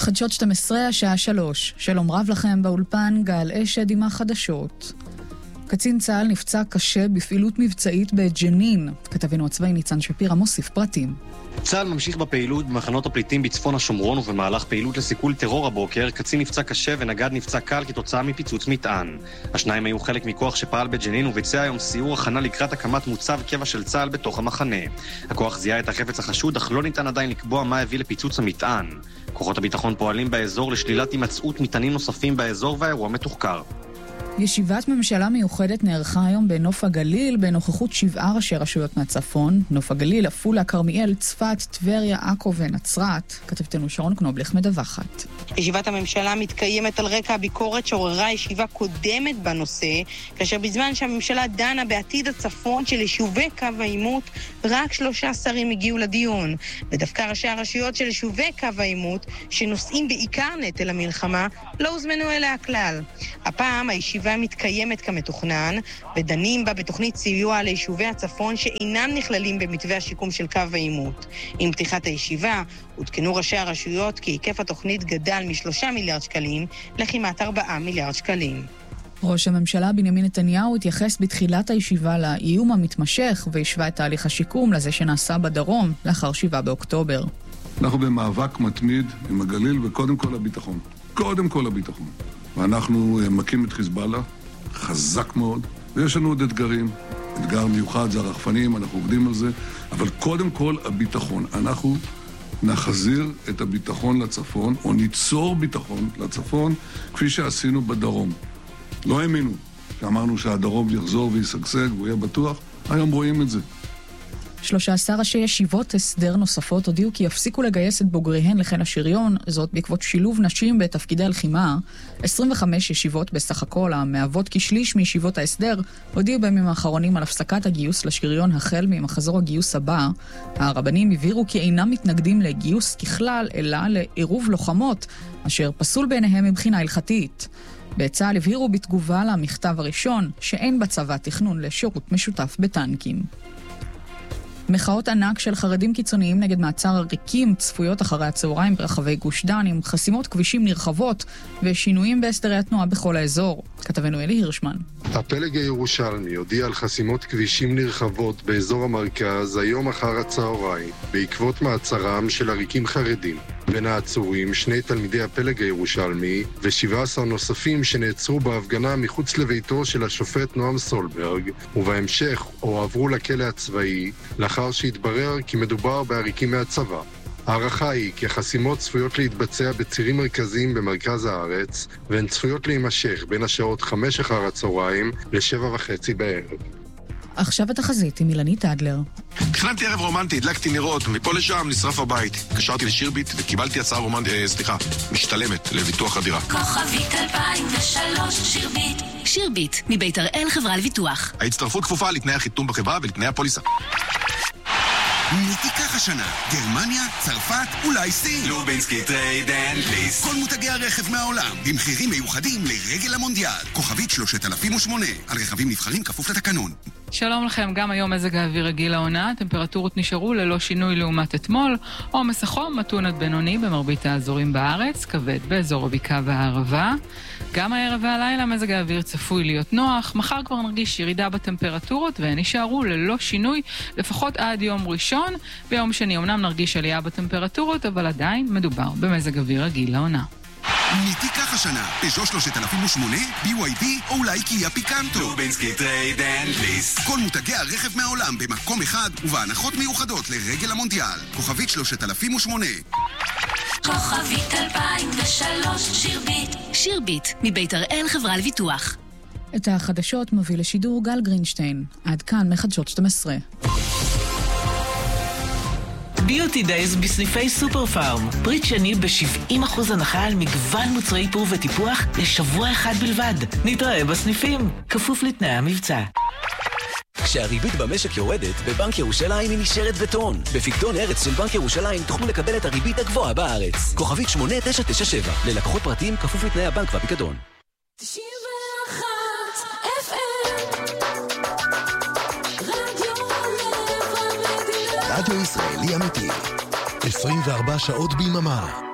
חדשות 12 השעה 3. שלום רב לכם באולפן, גל אשד עם החדשות. קצין צה"ל נפצע קשה בפעילות מבצעית בג'נין. כתבנו הצבאי ניצן שפירא מוסיף פרטים. צה"ל ממשיך בפעילות במחנות הפליטים בצפון השומרון, ובמהלך פעילות לסיכול טרור הבוקר, קצין נפצע קשה ונגד נפצע קל כתוצאה מפיצוץ מטען. השניים היו חלק מכוח שפעל בג'נין וביצע היום סיור הכנה לקראת הקמת מוצב קבע של צה"ל בתוך המחנה. הכוח זיהה את החפץ החשוד, אך לא ניתן עדיין לקבוע מה הביא לפיצוץ המטען. כוחות הביטחון פועלים באזור לשלילת הימצאות מטענים נוספים באזור, והאירוע מתוחקר. ישיבת ממשלה מיוחדת נערכה היום בנוף הגליל בנוכחות 7 ראשי רשויות מהצפון. נוף הגליל, עפולה, כרמיאל, צפת, טבריה, עכו ונצרת. כתבתנו שרון קנובלך מדווחת. ישיבת הממשלה מתקיימת על רקע הביקורת שעוררה ישיבה קודמת בנושא, כאשר בזמן שהממשלה דנה בעתיד הצפון של יישובי קו העימות, רק 3 שרים הגיעו לדיון. ודווקא ראשי הרשויות של יישובי קו העימות, שנושאים בעיקר נטל המלחמה, לא הוזמנו אליה כלל. הפעם הישיבה מתקיימת כמתוכנן, ודנים בה בתוכנית סיוע ליישובי הצפון שאינם נכללים במתווה השיקום של קו העימות. עם פתיחת הישיבה, עודכנו ראשי הרשויות כי היקף התוכנית גדל מ3 מיליארד שקלים לכמעט 4 מיליארד שקלים. ראש הממשלה בנימין נתניהו התייחס בתחילת הישיבה לאיום המתמשך והשווה את תהליך השיקום לזה שנעשה בדרום לאחר 7 באוקטובר. אנחנו במאבק מתמיד עם הגליל וקודם כל הביטחון. קודם כל הביטחון. ואנחנו מקים את חיזבאללה, חזק מאוד, ויש לנו עוד אתגרים. אתגר מיוחד זה הרחפנים, אנחנו עובדים על זה, אבל קודם כל הביטחון. אנחנו נחזיר את הביטחון לצפון, או ניצור ביטחון לצפון, כפי שעשינו בדרום. לא האמינו שאמרנו שהדרום יחזור וישגשג והוא יהיה בטוח, היום רואים את זה. 13 ראשי ישיבות הסדר נוספות הודיעו כי יפסיקו לגייס את בוגריהן לחיל השריון, זאת בעקבות שילוב נשים בתפקידי הלחימה. 25 ישיבות בסך הכל, המהוות כשליש מישיבות ההסדר, הודיעו בימים האחרונים על הפסקת הגיוס לשריון החל ממחזור הגיוס הבא. הרבנים הבהירו כי אינם מתנגדים לגיוס ככלל, אלא לעירוב לוחמות, אשר פסול בעיניהם מבחינה הלכתית. בצה"ל הבהירו בתגובה למכתב הראשון שאין בצבא תכנון לשירות משותף בטנקים. מחאות ענק של חרדים קיצוניים נגד מעצר הריקים צפויות אחרי הצהריים ברחבי גוש דן, עם חסימות כבישים נרחבות ושינויים בהסדרי התנועה בכל האזור. כתבנו אלי הירשמן. הפלג הירושלמי הודיע על חסימות כבישים נרחבות באזור המרכז היום אחר הצהריים, בעקבות מעצרם של עריקים חרדים. בין העצורים 2 תלמידי הפלג הירושלמי ו17 נוספים שנעצרו בהפגנה מחוץ לביתו של השופט נועם סולברג, ובהמשך הועברו לכלא הצבאי לאחר שהתברר כי מדובר בעריקים מהצבא. הערכה היא כי החסימות צפויות להתבצע בצירים מרכזיים במרכז הארץ, והן צפויות להימשך בין השעות 5 אחר הצהריים ל7:30 בערב. עכשיו התחזית עם אילנית אדלר. תכננתי ערב רומנטי, הדלקתי נרות, מפה לשם נשרף הבית. קשרתי לשירביט וקיבלתי הצעה משתלמת לביטוח הדירה. כוכבית 2003 שירביט. שירביט, מבית הראל חברה לביטוח. ההצטרפות כפופה לתנאי החיתום בחברה ולתנאי הפוליסה. מי תיקח השנה? גרמניה? צרפת? אולי סין? לובינסקי טרייד אנד ליסט. כל מותגי הרכב מהעולם, במחירים מיוחדים לרגל המונדיאל. כוכבית 3008, על רכבים נבחרים כפוף לתקנון. שלום לכם, גם היום מזג האוויר רגיל לעונה, טמפרטורות נשארו ללא שינוי לעומת אתמול, עומס החום מתון עד בינוני במרבית האזורים בארץ, כבד באזור הבקעה והערבה. גם הערב והלילה מזג האוויר צפוי להיות נוח, מחר כבר נרגיש ירידה בטמפרטורות והן נשארו ללא שינוי לפחות עד יום ראשון. ביום שני אמנם נרגיש עלייה בטמפרטורות, אבל עדיין מדובר במזג אוויר רגיל לעונה. מי תיקח השנה? פז'ו 3008, BYD או אולי קיה פיקנטו. לובינסקי טרייד אנד ליסט. כל מותגי הרכב מהעולם במקום אחד ובהנחות מיוחדות לרגל המונדיאל. כוכבית 3008. כוכבית 2003 שירביט. שירביט, מבית הראל חברה לביטוח. את החדשות מוביל לשידור גל גרינשטיין. עד כאן מחדשות 12. ביוטי דייז בסניפי סופר פארם. פריט שני ב-70% הנחה על מגוון מוצרי איפור וטיפוח לשבוע אחד בלבד. נתראה בסניפים, כפוף לתנאי המבצע. כשהריבית במשק יורדת, בבנק ירושלים היא נשארת בטון. בפיקדון ארץ של בנק ירושלים תוכלו לקבל את הריבית הגבוהה בארץ. כוכבית 8997, ללקוחות פרטיים כפוף לתנאי הבנק והפיקדון. 91 FM רדיו ישראלי אמיתי 24 שעות ביממה